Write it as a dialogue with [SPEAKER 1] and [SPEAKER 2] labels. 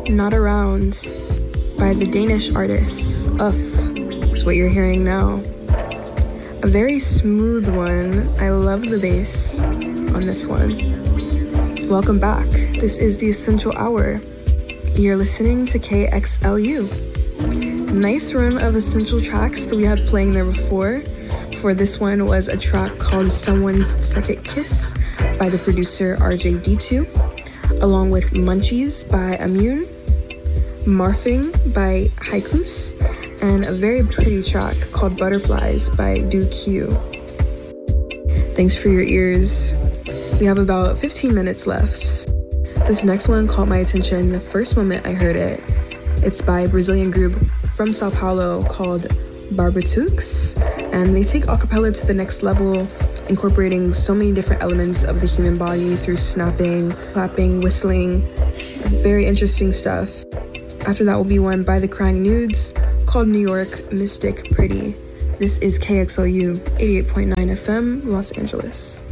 [SPEAKER 1] Not Around by the Danish artist Uff is what you're hearing now. A very smooth one. I love the bass on this one. Welcome back. This is the Essential Hour. You're listening to KXLU. Nice run of essential tracks that we had playing there before. For this one was a track called Someone's Second Kiss by the producer RJD2, along with Munchies by Immune, Marfing by Haikus, and a very pretty track called Butterflies by Do Q. Thanks for your ears. We have about 15 minutes left. This next one caught my attention the first moment I heard it. It's by a Brazilian group from Sao Paulo called Barbatuques, and they take acapella to the next level, incorporating so many different elements of the human body through snapping, clapping, whistling. Very interesting stuff. After that will be one by the Crying Nudes called New York Mystic Pretty. This is KXLU 88.9 FM, Los Angeles.